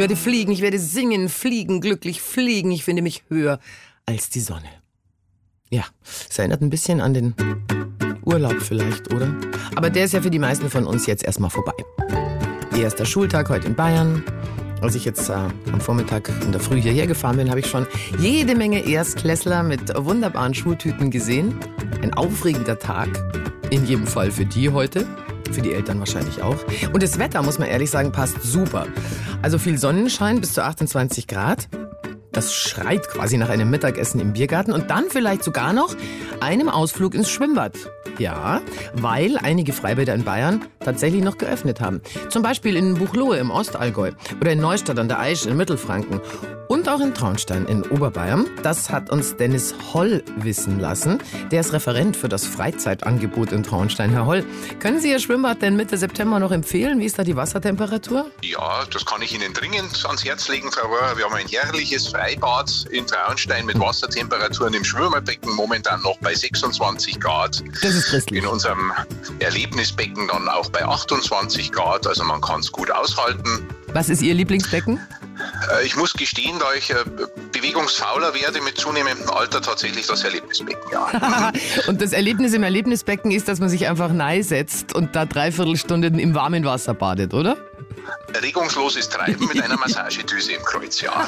werde fliegen, ich werde singen, fliegen, glücklich fliegen. Ich finde mich höher als die Sonne. Ja, es erinnert ein bisschen an den Urlaub vielleicht, oder? Aber der ist ja für die meisten von uns jetzt erstmal vorbei. Erster Schultag heute in Bayern. Als ich jetzt am Vormittag in der Früh hierher gefahren bin, habe ich schon jede Menge Erstklässler mit wunderbaren Schultüten gesehen. Ein aufregender Tag, in jedem Fall für die heute. Für die Eltern wahrscheinlich auch. Und das Wetter, muss man ehrlich sagen, passt super. Also viel Sonnenschein, bis zu 28 Grad. Das schreit quasi nach einem Mittagessen im Biergarten und dann vielleicht sogar noch einem Ausflug ins Schwimmbad. Ja, weil einige Freibäder in Bayern tatsächlich noch geöffnet haben. Zum Beispiel in Buchloe im Ostallgäu oder in Neustadt an der Aisch in Mittelfranken und auch in Traunstein in Oberbayern. Das hat uns Dennis Holl wissen lassen. Der ist Referent für das Freizeitangebot in Traunstein. Herr Holl, können Sie Ihr Schwimmbad denn Mitte September noch empfehlen? Wie ist da die Wassertemperatur? Ja, das kann ich Ihnen dringend ans Herz legen, Frau Rohrer. Wir haben ein herrliches Freibad in Traunstein mit Wassertemperaturen im Schwimmerbecken momentan noch bei 26 Grad. Das ist christlich. In unserem Erlebnisbecken dann auch bei 28 Grad. Also man kann es gut aushalten. Was ist Ihr Lieblingsbecken? Ich muss gestehen, da ich bewegungsfauler werde mit zunehmendem Alter, tatsächlich das Erlebnisbecken, ja. Und das Erlebnis im Erlebnisbecken ist, dass man sich einfach setzt und da 3/4 Stunden im warmen Wasser badet, oder? Regungsloses Treiben mit einer Massagedüse im Kreuz, ja.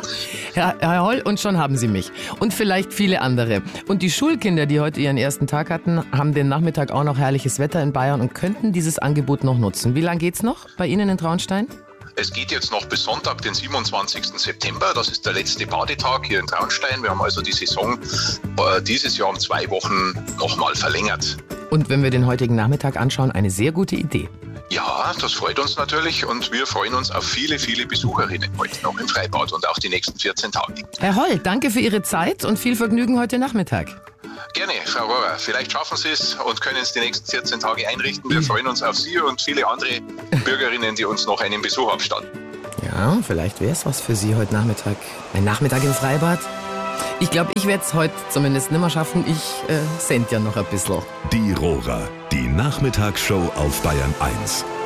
Herr Holl, und schon haben Sie mich. Und vielleicht viele andere. Und die Schulkinder, die heute ihren ersten Tag hatten, haben den Nachmittag auch noch herrliches Wetter in Bayern und könnten dieses Angebot noch nutzen. Wie lange geht's noch bei Ihnen in Traunstein? Es geht jetzt noch bis Sonntag, den 27. September. Das ist der letzte Badetag hier in Traunstein. Wir haben also die Saison dieses Jahr um 2 Wochen nochmal verlängert. Und wenn wir den heutigen Nachmittag anschauen, eine sehr gute Idee. Ja, das freut uns natürlich und wir freuen uns auf viele, viele Besucherinnen heute noch im Freibad und auch die nächsten 14 Tage. Herr Holl, danke für Ihre Zeit und viel Vergnügen heute Nachmittag. Gerne, Frau Rohrer. Vielleicht schaffen Sie es und können es die nächsten 14 Tage einrichten. Wir freuen uns auf Sie und viele andere Bürgerinnen, die uns noch einen Besuch abstatten. Ja, vielleicht wäre es was für Sie heute Nachmittag. Ein Nachmittag im Freibad? Ich glaube, ich werde es heute zumindest nicht mehr schaffen. Ich send ja noch ein bisschen. Die Rohrer, die Nachmittagsshow auf Bayern 1.